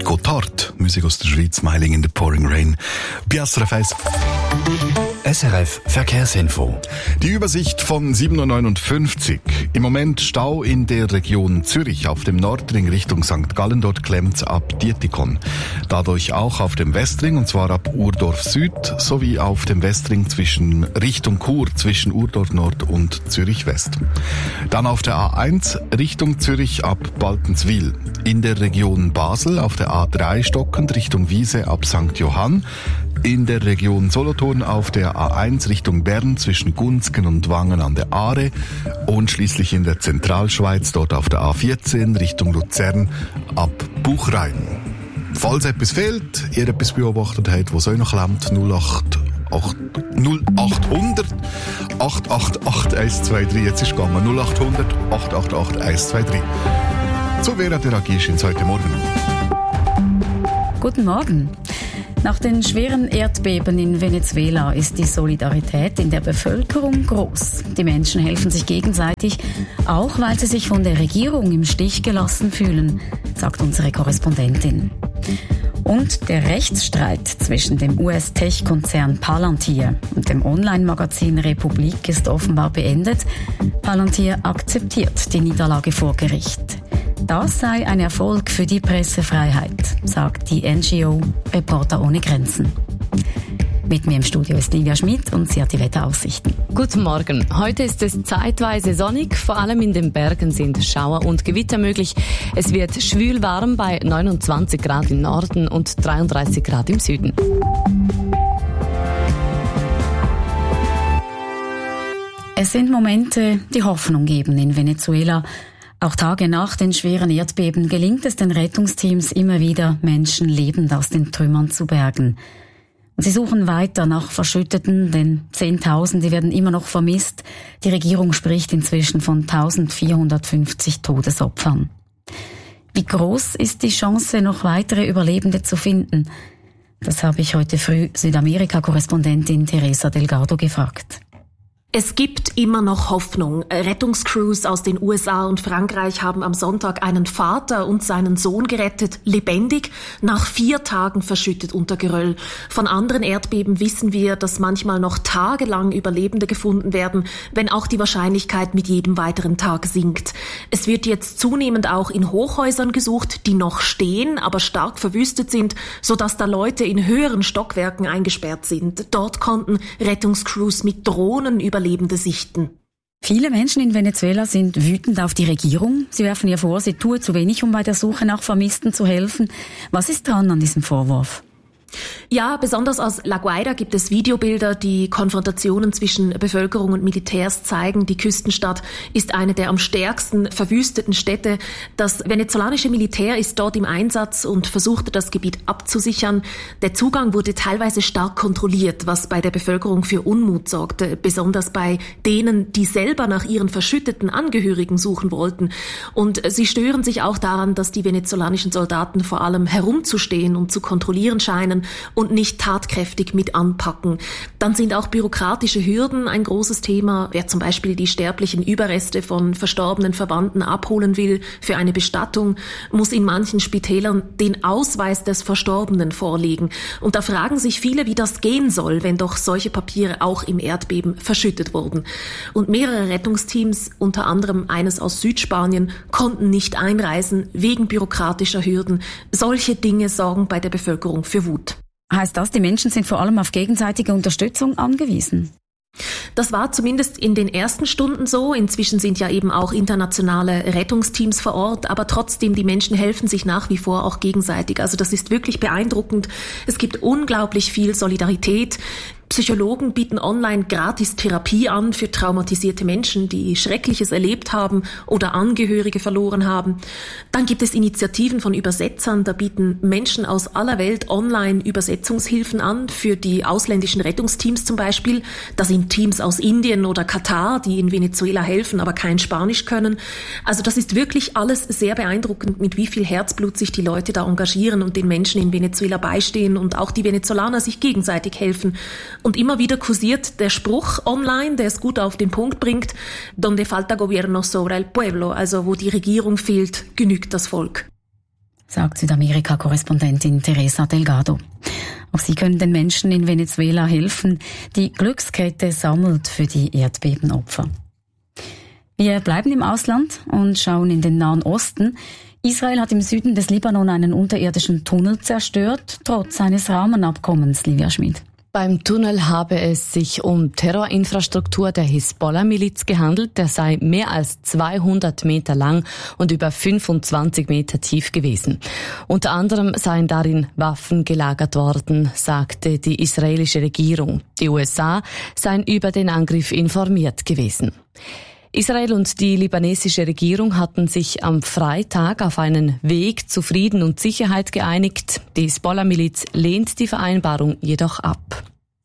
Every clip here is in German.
Gotthard. Musik aus der Schweiz, Smiling in the Pouring Rain. Bei SRF 1. SRF Verkehrsinfo. Die Übersicht von 7.59 Uhr. Im Moment Stau in der Region Zürich auf dem Nordring Richtung St. Gallen. Dort klemmt's ab Dietikon. Dadurch auch auf dem Westring, und zwar ab Urdorf Süd, sowie auf dem Westring Richtung Chur, zwischen Urdorf Nord und Zürich West. Dann auf der A1 Richtung Zürich ab Baltenswil. In der Region Basel auf der A3 stockend Richtung Wiese ab St. Johann. In der Region Solothurn auf der A1 Richtung Bern zwischen Gunzgen und Wangen an der Aare und schließlich in der Zentralschweiz dort auf der A14 Richtung Luzern ab Buchrein. Falls etwas fehlt, ihr etwas beobachtet habt, was euch noch klemmt, 0800 888 123. Jetzt ist es gegangen. 0800 888 123. So, Vera, der agierst ins heute Morgen. Guten Morgen. Nach den schweren Erdbeben in Venezuela ist die Solidarität in der Bevölkerung groß. Die Menschen helfen sich gegenseitig, auch weil sie sich von der Regierung im Stich gelassen fühlen, sagt unsere Korrespondentin. Und der Rechtsstreit zwischen dem US-Tech-Konzern Palantir und dem Online-Magazin Republik ist offenbar beendet. Palantir akzeptiert die Niederlage vor Gericht. Das sei ein Erfolg für die Pressefreiheit, sagt die NGO Reporter ohne Grenzen. Mit mir im Studio ist Livia Schmidt und sie hat die Wetteraussichten. Guten Morgen. Heute ist es zeitweise sonnig, vor allem in den Bergen sind Schauer und Gewitter möglich. Es wird schwül warm bei 29 Grad im Norden und 33 Grad im Süden. Es sind Momente, die Hoffnung geben in Venezuela. Auch Tage nach den schweren Erdbeben gelingt es den Rettungsteams immer wieder, Menschen lebend aus den Trümmern zu bergen. Und sie suchen weiter nach Verschütteten, denn 10.000 werden immer noch vermisst. Die Regierung spricht inzwischen von 1.450 Todesopfern. Wie groß ist die Chance, noch weitere Überlebende zu finden? Das habe ich heute früh Südamerika-Korrespondentin Teresa Delgado gefragt. Es gibt immer noch Hoffnung. Rettungscrews aus den USA und Frankreich haben am Sonntag einen Vater und seinen Sohn gerettet, lebendig, nach 4 Tagen verschüttet unter Geröll. Von anderen Erdbeben wissen wir, dass manchmal noch tagelang Überlebende gefunden werden, wenn auch die Wahrscheinlichkeit mit jedem weiteren Tag sinkt. Es wird jetzt zunehmend auch in Hochhäusern gesucht, die noch stehen, aber stark verwüstet sind, sodass da Leute in höheren Stockwerken eingesperrt sind. Dort konnten Rettungscrews mit Drohnen Überlebende sichten. Viele Menschen in Venezuela sind wütend auf die Regierung. Sie werfen ihr vor, sie tue zu wenig, um bei der Suche nach Vermissten zu helfen. Was ist dran an diesem Vorwurf? Ja, besonders aus La Guaira gibt es Videobilder, die Konfrontationen zwischen Bevölkerung und Militärs zeigen. Die Küstenstadt ist eine der am stärksten verwüsteten Städte. Das venezolanische Militär ist dort im Einsatz und versuchte, das Gebiet abzusichern. Der Zugang wurde teilweise stark kontrolliert, was bei der Bevölkerung für Unmut sorgte, besonders bei denen, die selber nach ihren verschütteten Angehörigen suchen wollten. Und sie stören sich auch daran, dass die venezolanischen Soldaten vor allem herumzustehen und zu kontrollieren scheinen und nicht tatkräftig mit anpacken. Dann sind auch bürokratische Hürden ein großes Thema. Wer zum Beispiel die sterblichen Überreste von verstorbenen Verwandten abholen will für eine Bestattung, muss in manchen Spitälern den Ausweis des Verstorbenen vorlegen. Und da fragen sich viele, wie das gehen soll, wenn doch solche Papiere auch im Erdbeben verschüttet wurden. Und mehrere Rettungsteams, unter anderem eines aus Südspanien, konnten nicht einreisen wegen bürokratischer Hürden. Solche Dinge sorgen bei der Bevölkerung für Wut. Heißt das, die Menschen sind vor allem auf gegenseitige Unterstützung angewiesen? Das war zumindest in den ersten Stunden so. Inzwischen sind ja eben auch internationale Rettungsteams vor Ort, aber trotzdem, die Menschen helfen sich nach wie vor auch gegenseitig. Also das ist wirklich beeindruckend. Es gibt unglaublich viel Solidarität. Psychologen bieten online gratis Therapie an für traumatisierte Menschen, die Schreckliches erlebt haben oder Angehörige verloren haben. Dann gibt es Initiativen von Übersetzern, da bieten Menschen aus aller Welt online Übersetzungshilfen an für die ausländischen Rettungsteams zum Beispiel. Da sind Teams aus Indien oder Katar, die in Venezuela helfen, aber kein Spanisch können. Also das ist wirklich alles sehr beeindruckend, mit wie viel Herzblut sich die Leute da engagieren und den Menschen in Venezuela beistehen und auch die Venezolaner sich gegenseitig helfen. Und immer wieder kursiert der Spruch online, der es gut auf den Punkt bringt, donde falta gobierno sobra el pueblo, also wo die Regierung fehlt, genügt das Volk. sagt Südamerika-Korrespondentin Teresa Delgado. Auch sie können den Menschen in Venezuela helfen. Die Glückskette sammelt für die Erdbebenopfer. Wir bleiben im Ausland und schauen in den Nahen Osten. Israel hat im Süden des Libanon einen unterirdischen Tunnel zerstört, trotz eines Rahmenabkommens, Livia Schmid. Beim Tunnel habe es sich um Terrorinfrastruktur der Hisbollah-Miliz gehandelt. Der sei mehr als 200 Meter lang und über 25 Meter tief gewesen. Unter anderem seien darin Waffen gelagert worden, sagte die israelische Regierung. Die USA seien über den Angriff informiert gewesen. Israel und die libanesische Regierung hatten sich am Freitag auf einen Weg zu Frieden und Sicherheit geeinigt. Die Hisbollah-Miliz lehnt die Vereinbarung jedoch ab.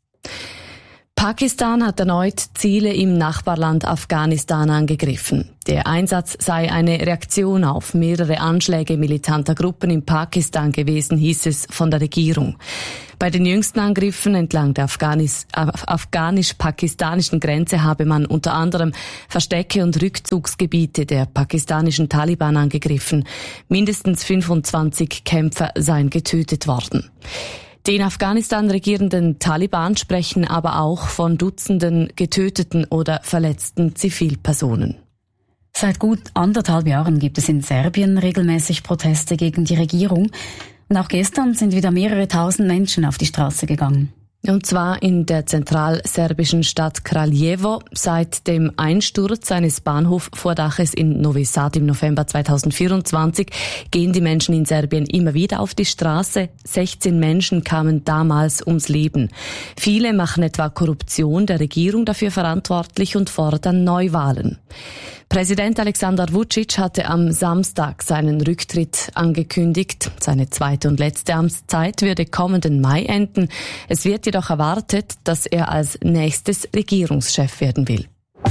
Pakistan hat erneut Ziele im Nachbarland Afghanistan angegriffen. Der Einsatz sei eine Reaktion auf mehrere Anschläge militanter Gruppen in Pakistan gewesen, hieß es von der Regierung. Bei den jüngsten Angriffen entlang der afghanisch-pakistanischen Grenze habe man unter anderem Verstecke und Rückzugsgebiete der pakistanischen Taliban angegriffen. Mindestens 25 Kämpfer seien getötet worden. Die in Afghanistan regierenden Taliban sprechen aber auch von Dutzenden getöteten oder verletzten Zivilpersonen. Seit gut 1,5 Jahren gibt es in Serbien regelmäßig Proteste gegen die Regierung. Und auch gestern sind wieder mehrere tausend Menschen auf die Straße gegangen. Und zwar in der zentralserbischen Stadt Kraljevo. Seit dem Einsturz eines Bahnhofvordaches in Novi Sad im November 2024 gehen die Menschen in Serbien immer wieder auf die Straße. 16 Menschen kamen damals ums Leben. Viele machen etwa Korruption der Regierung dafür verantwortlich und fordern Neuwahlen. Präsident Aleksandar Vučić hatte am Samstag seinen Rücktritt angekündigt. Seine zweite und letzte Amtszeit würde kommenden Mai enden. Es wird jedoch erwartet, dass er als nächstes Regierungschef werden will.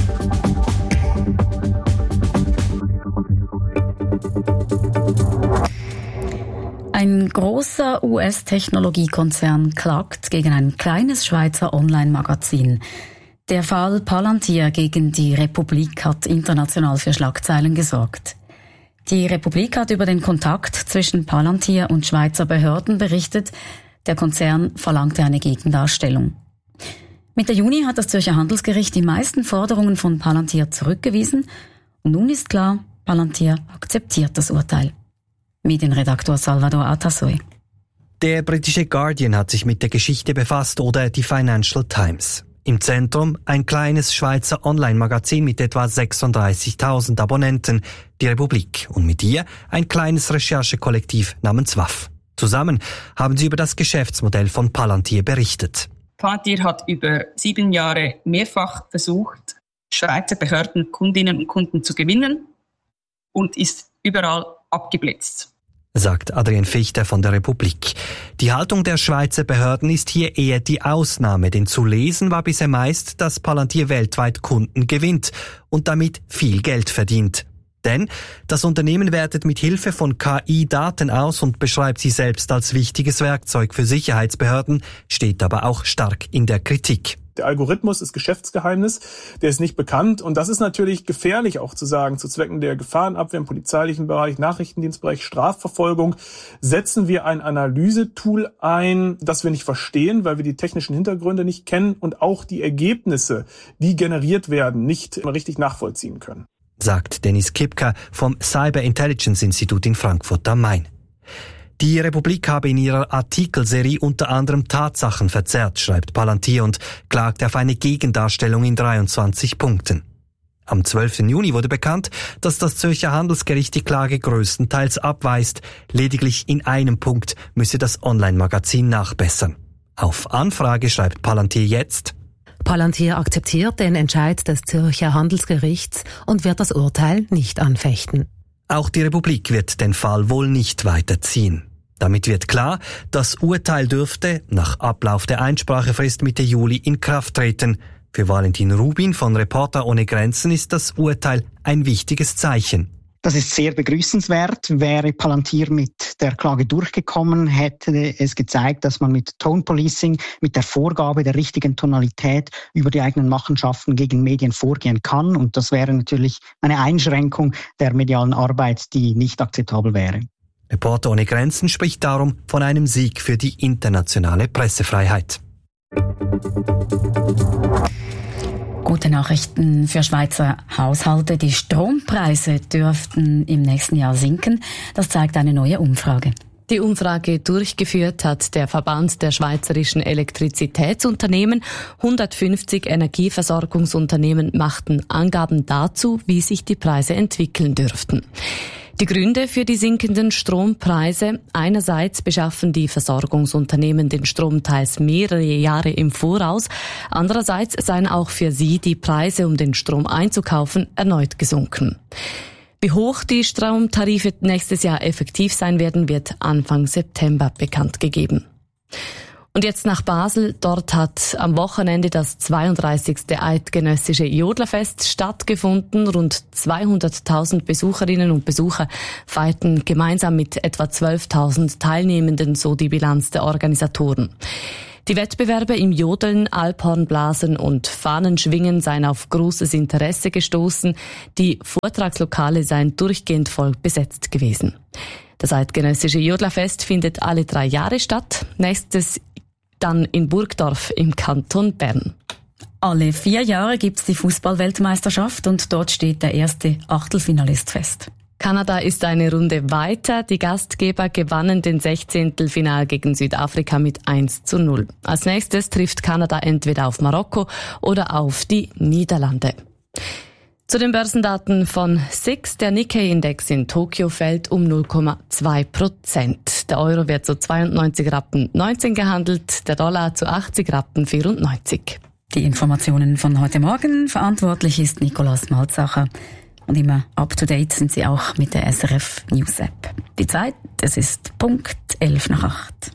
Ein großer US-Technologiekonzern klagt gegen ein kleines Schweizer Online-Magazin. Der Fall Palantir gegen die Republik hat international für Schlagzeilen gesorgt. Die Republik hat über den Kontakt zwischen Palantir und Schweizer Behörden berichtet. Der Konzern verlangte eine Gegendarstellung. Mitte Juni hat das Zürcher Handelsgericht die meisten Forderungen von Palantir zurückgewiesen. Und nun ist klar, Palantir akzeptiert das Urteil. Medienredaktor Salvador Atasoy. Der britische Guardian hat sich mit der Geschichte befasst oder die Financial Times. Im Zentrum ein kleines Schweizer Online-Magazin mit etwa 36.000 Abonnenten, die Republik, und mit ihr ein kleines Recherchekollektiv namens WAF. Zusammen haben sie über das Geschäftsmodell von Palantir berichtet. Palantir hat über 7 Jahre mehrfach versucht, Schweizer Behörden, Kundinnen und Kunden zu gewinnen und ist überall abgeblitzt, sagt Adrian Fichter von der Republik. Die Haltung der Schweizer Behörden ist hier eher die Ausnahme, denn zu lesen war bisher meist, dass Palantir weltweit Kunden gewinnt und damit viel Geld verdient. Denn das Unternehmen wertet mit Hilfe von KI Daten aus und beschreibt sie selbst als wichtiges Werkzeug für Sicherheitsbehörden, steht aber auch stark in der Kritik. Der Algorithmus ist Geschäftsgeheimnis, der ist nicht bekannt, und das ist natürlich gefährlich auch zu sagen. Zu Zwecken der Gefahrenabwehr im polizeilichen Bereich, Nachrichtendienstbereich, Strafverfolgung setzen wir ein Analysetool ein, das wir nicht verstehen, weil wir die technischen Hintergründe nicht kennen und auch die Ergebnisse, die generiert werden, nicht richtig nachvollziehen können, sagt Dennis Kipka vom Cyber Intelligence Institut in Frankfurt am Main. Die Republik habe in ihrer Artikelserie unter anderem Tatsachen verzerrt, schreibt Palantir, und klagt auf eine Gegendarstellung in 23 Punkten. Am 12. Juni wurde bekannt, dass das Zürcher Handelsgericht die Klage größtenteils abweist. Lediglich in einem Punkt müsse das Online-Magazin nachbessern. Auf Anfrage schreibt Palantir jetzt: Palantir akzeptiert den Entscheid des Zürcher Handelsgerichts und wird das Urteil nicht anfechten. Auch die Republik wird den Fall wohl nicht weiterziehen. Damit wird klar, das Urteil dürfte nach Ablauf der Einsprachefrist Mitte Juli in Kraft treten. Für Valentin Rubin von Reporter ohne Grenzen ist das Urteil ein wichtiges Zeichen. Das ist sehr begrüßenswert. Wäre Palantir mit der Klage durchgekommen, hätte es gezeigt, dass man mit Tone Policing, mit der Vorgabe der richtigen Tonalität über die eigenen Machenschaften gegen Medien vorgehen kann. Und das wäre natürlich eine Einschränkung der medialen Arbeit, die nicht akzeptabel wäre. Reporter ohne Grenzen spricht darum von einem Sieg für die internationale Pressefreiheit. Gute Nachrichten für Schweizer Haushalte. Die Strompreise dürften im nächsten Jahr sinken. Das zeigt eine neue Umfrage. Die Umfrage durchgeführt hat der Verband der schweizerischen Elektrizitätsunternehmen. 150 Energieversorgungsunternehmen machten Angaben dazu, wie sich die Preise entwickeln dürften. Die Gründe für die sinkenden Strompreise: einerseits beschaffen die Versorgungsunternehmen den Strom teils mehrere Jahre im Voraus, andererseits seien auch für sie die Preise, um den Strom einzukaufen, erneut gesunken. Wie hoch die Stromtarife nächstes Jahr effektiv sein werden, wird Anfang September bekannt gegeben. Und jetzt nach Basel. Dort hat am Wochenende das 32. Eidgenössische Jodlerfest stattgefunden. Rund 200.000 Besucherinnen und Besucher feierten gemeinsam mit etwa 12.000 Teilnehmenden, so die Bilanz der Organisatoren. Die Wettbewerbe im Jodeln, Alphornblasen und Fahnenschwingen seien auf großes Interesse gestoßen. Die Vortragslokale seien durchgehend voll besetzt gewesen. Das Eidgenössische Jodlerfest findet alle 3 Jahre statt. Nächstes dann in Burgdorf im Kanton Bern. Alle 4 Jahre gibt's die Fußball-Weltmeisterschaft und dort steht der erste Achtelfinalist fest. Kanada ist eine Runde weiter. Die Gastgeber gewannen den 16. Final gegen Südafrika mit 1:0. Als nächstes trifft Kanada entweder auf Marokko oder auf die Niederlande. Zu den Börsendaten von SIX. Der Nikkei-Index in Tokio fällt um 0,2%. Der Euro wird zu 92,19 Rappen gehandelt, der Dollar zu 80,94 Rappen. Die Informationen von heute Morgen. Verantwortlich ist Nikolaus Malzacher. Und immer up-to-date sind Sie auch mit der SRF News App. Die Zeit, es ist Punkt 11:08.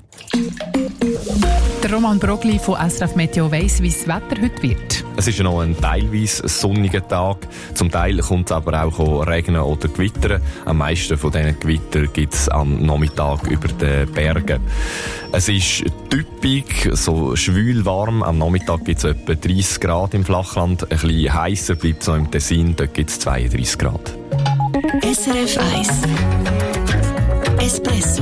Der Roman Brogli von SRF Meteo weiss, wie das Wetter heute wird. Es ist ja noch ein teilweise sonniger Tag. Zum Teil kommt es aber auch regnen oder gewittern. Am meisten von diesen Gewittern gibt es am Nachmittag über den Bergen. Es ist typisch so schwül warm. Am Nachmittag gibt es etwa 30 Grad im Flachland. Ein bisschen heißer bleibt es noch im Tessin. Dort gibt es 32 Grad. SRF 1 Espresso.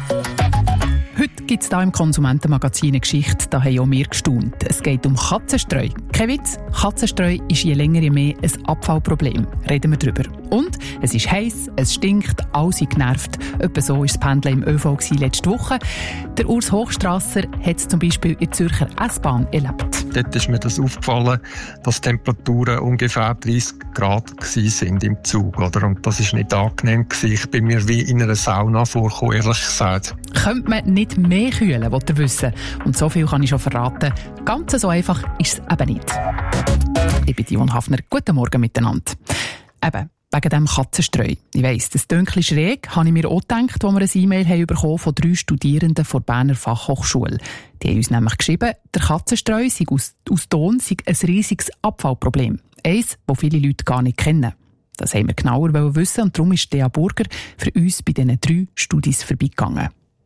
Heute gibt es hier im Konsumentenmagazin eine Geschichte, da haben auch wir gestaunt. Es geht um Katzenstreu. Kein Witz, Katzenstreu ist je länger je mehr ein Abfallproblem. Reden wir drüber. Und es ist heiß, es stinkt, alle sind genervt. Etwa so war das Pendeln im ÖV letzte Woche. Der Urs Hochstrasser hat es zum Beispiel in der Zürcher S-Bahn erlebt. Dort ist mir das aufgefallen, dass die Temperaturen ungefähr 30 Grad sind im Zug. Oder? Und das war nicht angenehm. Ich bin mir wie in einer Sauna vorgekommen, ehrlich gesagt. Könnte man nicht mehr kühlen, wollt ihr wissen? Und so viel kann ich schon verraten. Ganz so einfach ist es eben nicht. Ich bin Yvonne Hafner. Guten Morgen miteinander. Eben, wegen dem Katzenstreu. Ich weiss, das klingt schräg, habe ich mir auch gedacht, als wir ein E-Mail bekommen von 3 Studierenden der Berner Fachhochschule. Die haben uns nämlich geschrieben, der Katzenstreu sei aus Ton sei ein riesiges Abfallproblem. Eins, das viele Leute gar nicht kennen. Das haben wir genauer wissen und darum ist Dea Burger für uns bei diesen 3 Studis vorbeigegangen.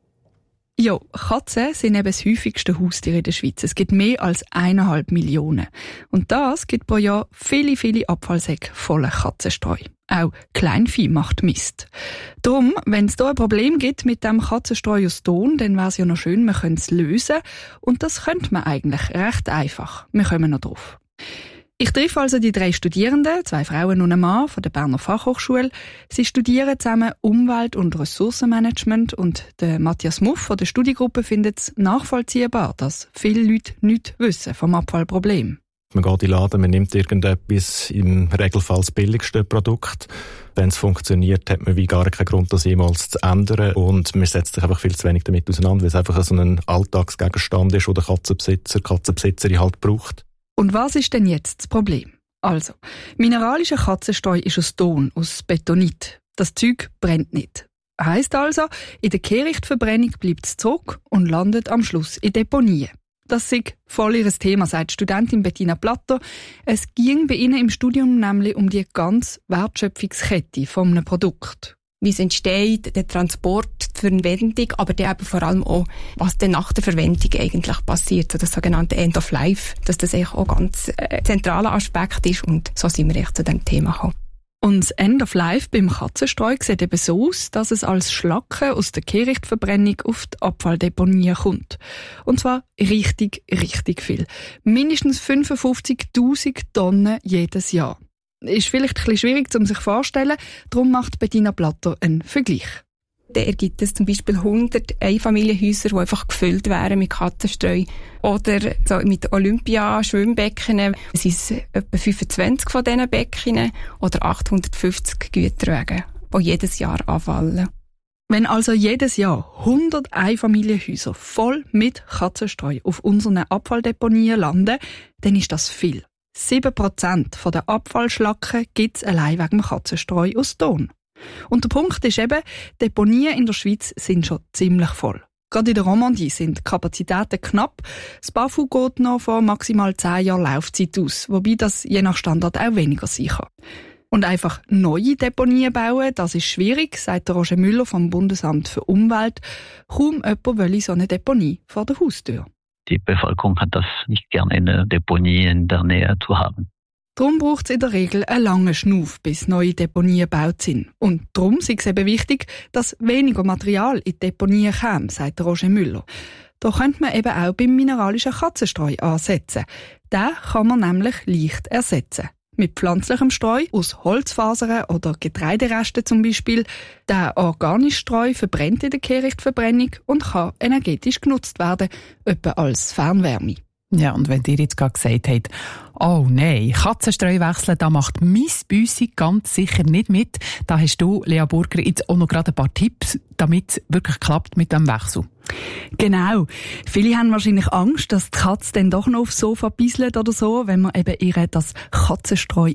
Ja, Katzen sind eben das häufigste Haustier in der Schweiz. Es gibt mehr als 1,5 Millionen. Und das gibt pro Jahr viele, viele Abfallsäcke voller Katzenstreu. Auch Kleinvieh macht Mist. Darum, wenn es hier ein Problem gibt mit dem Katzenstreu aus Ton, dann wäre es ja noch schön, man könnte es lösen. Und das könnte man eigentlich recht einfach. Wir kommen noch drauf. Ich treffe also die 3 Studierenden, 2 Frauen und ein Mann von der Berner Fachhochschule. Sie studieren zusammen Umwelt- und Ressourcenmanagement und der Matthias Muff von der Studiegruppe findet es nachvollziehbar, dass viele Leute nichts wissen vom Abfallproblem. Man geht in den Laden, man nimmt irgendetwas, im Regelfall das billigste Produkt. Wenn es funktioniert, hat man wie gar keinen Grund, das jemals zu ändern. Und man setzt sich einfach viel zu wenig damit auseinander, weil es einfach so ein Alltagsgegenstand ist, den der Katzenbesitzerin halt braucht. Und was ist denn jetzt das Problem? Also, mineralischer Katzenstreu ist aus Ton, aus Betonit. Das Zeug brennt nicht. Heisst also, in der Kehrichtverbrennung bleibt es zurück und landet am Schluss in Deponien. Das ist voll ihr Thema, sagt Studentin Bettina Platter. Es ging bei ihnen im Studium nämlich um die ganze Wertschöpfungskette von einem Produkt. Wie es entsteht, der Transport, die Verwendung, aber dann eben vor allem auch, was dann nach der Verwendung eigentlich passiert, so das sogenannte End of Life, dass das eigentlich auch ganz zentraler Aspekt ist und so sind wir echt zu diesem Thema gekommen. Und das End of Life beim Katzenstreu sieht eben so aus, dass es als Schlacken aus der Kehrichtverbrennung auf die Abfalldeponie kommt. Und zwar richtig, richtig viel. Mindestens 55'000 Tonnen jedes Jahr. Ist vielleicht ein bisschen schwierig, um sich vorzustellen, darum macht Bettina Platter einen Vergleich. Dann ergibt es zum Beispiel 100 Einfamilienhäuser, die einfach gefüllt wären mit Katzenstreu. Oder so mit Olympia-Schwimmbecken. Es sind etwa 25 von diesen Becken oder 850 Güterwagen, die jedes Jahr anfallen. Wenn also jedes Jahr 100 Einfamilienhäuser voll mit Katzenstreu auf unseren Abfalldeponien landen, dann ist das viel. 7% der Abfallschlacken gibt es allein wegen dem Katzenstreu aus Ton. Und der Punkt ist eben, Deponien in der Schweiz sind schon ziemlich voll. Gerade in der Romandie sind die Kapazitäten knapp. Das BAFU geht noch von maximal 10 Jahren Laufzeit aus, wobei das je nach Standard auch weniger sein kann. Und einfach neue Deponien bauen, das ist schwierig, sagt Roger Müller vom Bundesamt für Umwelt. Kaum jemand will so eine Deponie vor der Haustür. Die Bevölkerung hat das nicht gerne, eine Deponie in der Nähe zu haben. Darum braucht es in der Regel einen langen Schnuff, bis neue Deponien gebaut sind. Und darum ist es eben wichtig, dass weniger Material in die Deponien kommt, sagt Roger Müller. Da könnte man eben auch beim mineralischen Katzenstreu ansetzen. Den kann man nämlich leicht ersetzen. Mit pflanzlichem Streu aus Holzfasern oder Getreideresten zum Beispiel. Der organische Streu verbrennt in der Kehrichtverbrennung und kann energetisch genutzt werden, etwa als Fernwärme. Ja, und wenn ihr jetzt gerade gesagt habt, oh nein, Katzenstreu wechseln, da macht mein Büssi ganz sicher nicht mit, da hast du, Lea Burger, jetzt auch noch gerade ein paar Tipps, damit es wirklich klappt mit dem Wechsel. Genau. Viele haben wahrscheinlich Angst, dass die Katze dann doch noch aufs Sofa bisselt oder so, wenn man eben ihres Katzenstreu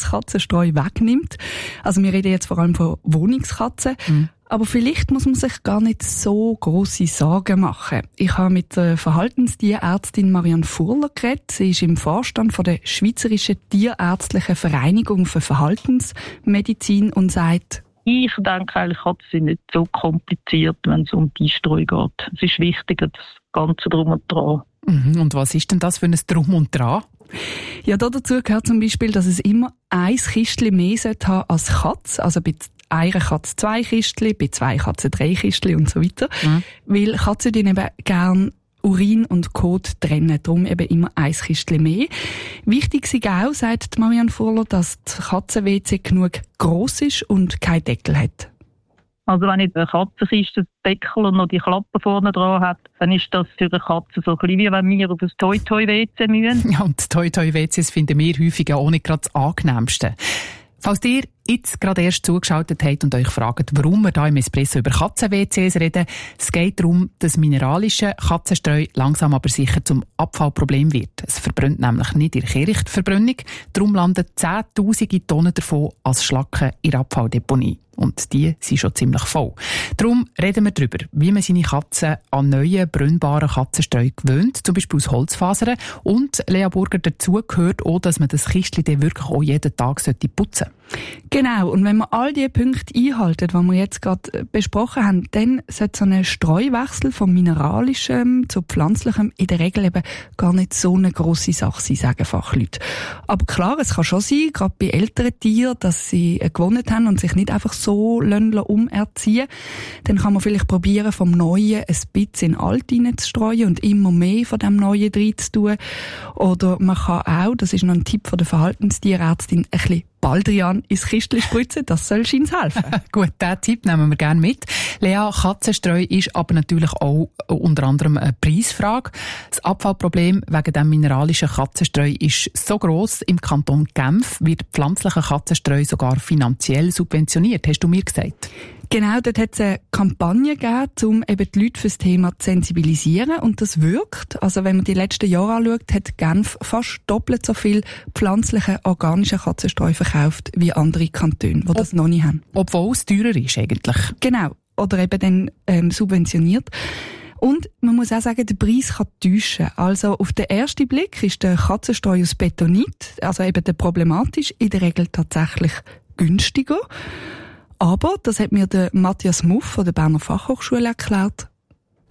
wegnimmt. Also wir reden jetzt vor allem von Wohnungskatzen. Aber vielleicht muss man sich gar nicht so grosse Sorgen machen. Ich habe mit der Verhaltenstierärztin Marianne Furler geredet. Sie ist im Vorstand von der Schweizerischen Tierärztlichen Vereinigung für Verhaltensmedizin und sagt: Ich denke eigentlich, Katzen sind nicht so kompliziert, wenn es um die Streu geht. Es ist wichtiger, das Ganze Drum und Dran. Und was ist denn das für ein Drum und Dran? Ja, dazu gehört zum Beispiel, dass es immer ein Kistchen mehr haben als Katze. Also bei einer Katze 2 Kistchen, bei 2 Katzen 3 Kistchen und so weiter. Weil Katzen eben gerne Urin und Kot trennen, darum eben immer ein Kistchen mehr. Wichtig ist auch, sagt Marianne Furler, dass die Katzen-WC genug gross ist und keinen Deckel hat. Also wenn ich eine Katzenkiste den Deckel und noch die Klappe vorne dran hat, dann ist das für eine Katze so ein bisschen wie wenn wir auf ein Toi-Toi-WC müssen. Ja, und Toi-Toi-WCs finden wir häufig auch nicht gerade das angenehmste. Falls ihr jetzt gerade erst zugeschaltet habt und euch fragt, warum wir hier im Espresso über Katzen-WCs reden, es geht darum, dass mineralische Katzenstreu langsam aber sicher zum Abfallproblem wird. Es verbrennt nämlich nicht in der Kehrichtverbrennung, darum landen 10'000 Tonnen davon als Schlacken in der Abfalldeponie. Und die sind schon ziemlich voll. Darum reden wir darüber, wie man seine Katzen an neuen, brennbaren Katzenstreu gewöhnt, zum Beispiel aus Holzfasern. Und Lea Burger, dazu gehört auch, dass man das Kistchen dann wirklich auch jeden Tag putzen sollte. Genau, und wenn wir all die Punkte einhalten, die wir jetzt gerade besprochen haben, dann sollte so ein Streuwechsel vom mineralischen zu pflanzlichem in der Regel eben gar nicht so eine grosse Sache sein, sagen Fachleute. Aber klar, es kann schon sein, gerade bei älteren Tieren, dass sie gewohnt haben und sich nicht einfach so umerziehen. Dann kann man vielleicht probieren, vom Neuen ein bisschen in Alt reinzustreuen und immer mehr von dem Neuen rein zu tun. Oder man kann auch, das ist noch ein Tipp von der Verhaltenstierärztin, ein bisschen Baldrian ins Kistchen spritzen, das soll uns helfen. Gut, diesen Tipp nehmen wir gerne mit. Lea, Katzenstreu ist aber natürlich auch unter anderem eine Preisfrage. Das Abfallproblem wegen dem mineralischen Katzenstreu ist so gross. Im Kanton Genf wird pflanzlicher Katzenstreu sogar finanziell subventioniert, hast du mir gesagt. Genau, dort hat es eine Kampagne gegeben, um eben die Leute für das Thema zu sensibilisieren, und das wirkt. Also wenn man die letzten Jahre anschaut, hat Genf fast doppelt so viel pflanzliche, organische Katzenstreu verkauft wie andere Kantone, die das noch nicht haben. Obwohl es teurer ist eigentlich. Genau, oder eben dann subventioniert. Und man muss auch sagen, der Preis kann täuschen. Also auf den ersten Blick ist der Katzenstreu aus Betonit, also eben der problematisch, in der Regel tatsächlich günstiger. Aber, das hat mir der Matthias Muff von der Berner Fachhochschule erklärt,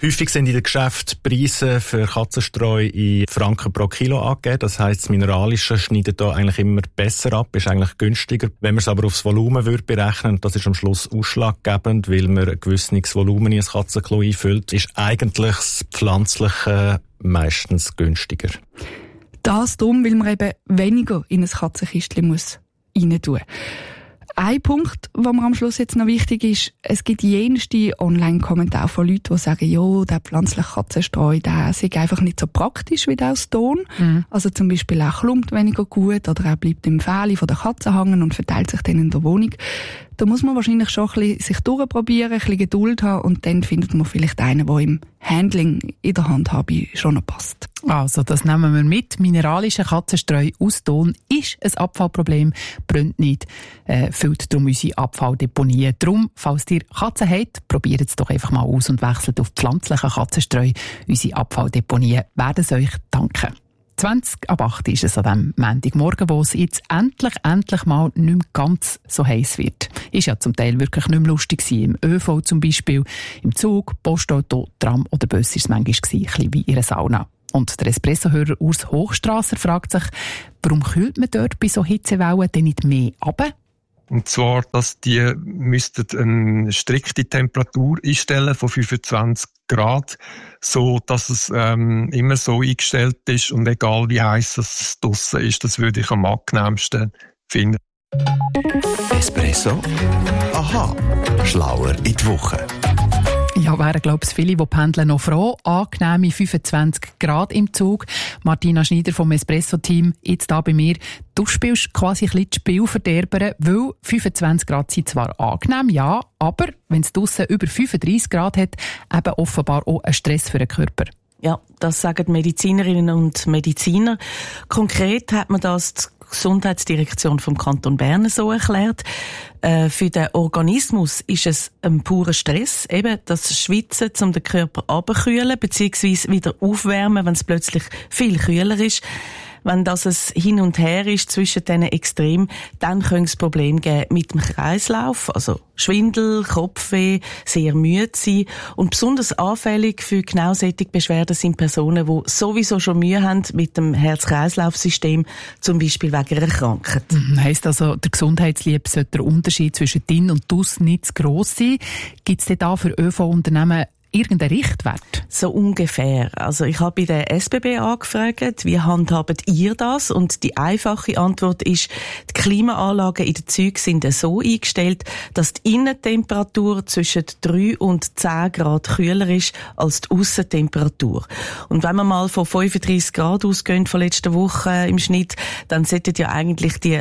Häufig sind in den Geschäften Preise für Katzenstreu in Franken pro Kilo angegeben. Das heisst, das Mineralische schneidet da eigentlich immer besser ab, ist eigentlich günstiger. Wenn man es aber aufs Volumen berechnen, das ist am Schluss ausschlaggebend, weil man ein gewisses Volumen in ein Katzenklo einfüllt, ist eigentlich das Pflanzliche meistens günstiger. Das darum, weil man eben weniger in ein Katzenkistchen muss rein tun. Ein Punkt, der mir am Schluss jetzt noch wichtig ist, es gibt jenste Online-Kommentare von Leuten, die sagen, ja, der pflanzliche Katzenstreu, der sei einfach nicht so praktisch wie der aus Ton. Also zum Beispiel auch klumpt weniger gut oder er bleibt im Fell von der Katze hängen und verteilt sich dann in der Wohnung. Da muss man wahrscheinlich schon ein bisschen sich durchprobieren, ein bisschen Geduld haben und dann findet man vielleicht einen, der im Handling in der Handhabung schon noch passt. Also, das nehmen wir mit. Mineralischer Katzenstreu aus Ton ist ein Abfallproblem, brennt nicht, füllt darum unsere Abfalldeponie. Darum, falls ihr Katzen habt, probiert es doch einfach mal aus und wechselt auf pflanzlichen Katzenstreu. Unsere Abfalldeponie werden es euch danken. 7:20 ist es an diesem Montagmorgen, wo es jetzt endlich mal nicht mehr ganz so heiß wird. Ist ja zum Teil wirklich nicht mehr lustig gewesen. Im ÖV zum Beispiel, im Zug, Postauto, Tram oder Bus ist es manchmal gewesen, ein bisschen wie in einer Sauna. Und der Espresso-Hörer Urs Hochstrasser fragt sich, warum kühlt man dort bei so Hitzewellen denn nicht mehr runter? Und zwar, dass die müssten eine strikte Temperatur einstellen von 25 Grad, so dass es immer so eingestellt ist und egal wie heiß es draussen ist, das würde ich am angenehmsten finden. Espresso? Aha, schlauer in die Woche. Ja, wären, glaube ich, viele, die pendeln, noch froh. Angenehme 25 Grad im Zug. Martina Schneider vom Espresso-Team, jetzt da bei mir. Du spielst quasi ein bisschen das Spielverderber, weil 25 Grad sind zwar angenehm, ja, aber wenn es draussen über 35 Grad hat, eben offenbar auch ein Stress für den Körper. Ja, das sagen Medizinerinnen und Mediziner. Konkret hat man das die Gesundheitsdirektion vom Kanton Bern so erklärt. Für den Organismus ist es ein purer Stress, eben das Schwitzen, um den Körper abzukühlen, beziehungsweise wieder aufwärmen, wenn es plötzlich viel kühler ist. Wenn das ein Hin und Her ist zwischen diesen Extremen, dann könnte es Probleme geben mit dem Kreislauf, also Schwindel, Kopfweh, sehr müde sein. Und besonders anfällig für genau solche Beschwerden sind Personen, die sowieso schon Mühe haben mit dem Herz-Kreislauf-System, zum Beispiel wegen einer Krankheit. Heisst also, der Gesundheitsliebe sollte der Unterschied zwischen drin und draus nicht zu gross sein. Gibt es denn da für ÖV-Unternehmen irgendeinen Richtwert? So ungefähr. Also ich habe bei der SBB angefragt, wie handhabt ihr das? Und die einfache Antwort ist, die Klimaanlagen in den Zügen sind so eingestellt, dass die Innentemperatur zwischen 3 und 10 Grad kühler ist als die Aussentemperatur. Und wenn wir mal von 35 Grad ausgehen von letzter Woche im Schnitt, dann sollten ja eigentlich die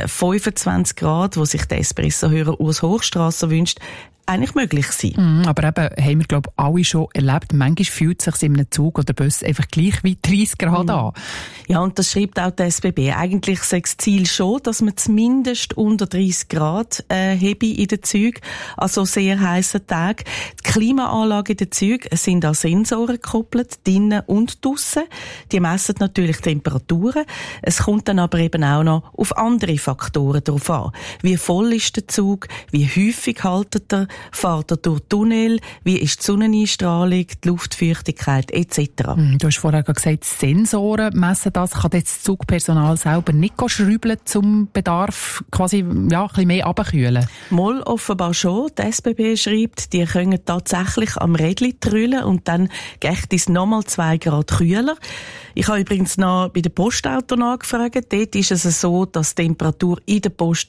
25 Grad, die sich der Espresso-Hörer Urs Hochstrasser wünscht, eigentlich möglich sein. Aber eben, haben wir, glaube ich, alle schon erlebt. Manchmal fühlt es sich in einem Zug oder Bus einfach gleich wie 30 Grad an. Ja, und das schreibt auch der SBB. Eigentlich sagt das Ziel schon, dass man zumindest unter 30 Grad habe in den Zügen, also sehr heissen Tagen. Die Klimaanlagen in den Zügen sind an Sensoren gekoppelt, drinnen und draussen. Die messen natürlich Temperaturen. Es kommt dann aber eben auch noch auf andere Faktoren drauf an. Wie voll ist der Zug? Wie häufig haltet er? Fährt er durch Tunnel? Wie ist die Sonneneinstrahlung, die Luftfeuchtigkeit etc.? Du hast vorher gesagt, Sensoren messen das. Kann jetzt das Zugpersonal selber nicht schrauben, zum Bedarf quasi ein bisschen mehr abkühlen? Mal offenbar schon. Die SBB schreibt, die können tatsächlich am Rädchen trüllen und dann geht es nochmal 2 Grad kühler. Ich habe übrigens noch bei den Postauto nachgefragt. Dort ist es so, dass die Temperatur in der Post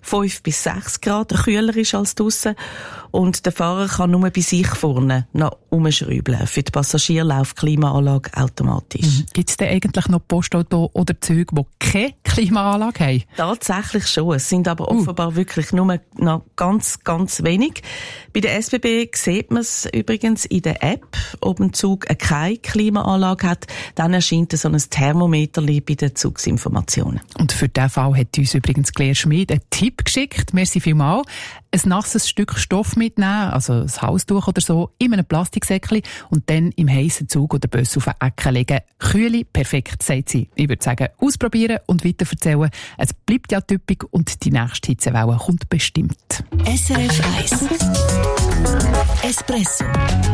5 bis 6 Grad kühler ist als draussen. Und der Fahrer kann nur bei sich vorne noch umschrauben. Für die Passagiere läuft die Klimaanlage automatisch. Gibt es denn eigentlich noch Postauto oder Züge, die keine Klimaanlage haben? Tatsächlich schon. Es sind aber offenbar wirklich nur noch ganz, ganz wenig. Bei der SBB sieht man es übrigens in der App, ob ein Zug keine Klimaanlage hat. Dann erscheint so ein Thermometer bei den Zugsinformationen. Und für diesen Fall hat uns übrigens Claire Schmid einen Tipp geschickt. Merci vielmals. Ein nasses Stück Stoff mitnehmen, also ein Halstuch oder so, in einem Plastiksäckchen und dann im heissen Zug oder Bus auf eine Ecke legen. Kühle, perfekt, sagt sie. Ich würde sagen, ausprobieren und weiterverzählen. Es bleibt ja typisch und die nächste Hitzewelle kommt bestimmt. SRF 1 Espresso